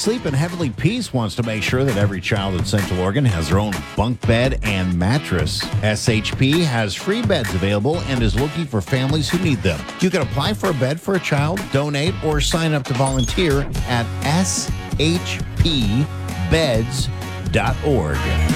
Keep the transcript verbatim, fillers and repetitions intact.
Sleep in Heavenly Peace wants to make sure that every child in Central Oregon has their own bunk bed and mattress. S H P has free beds available and is looking for families who need them. You can apply for a bed for a child, donate, or sign up to volunteer at s h p beds dot org.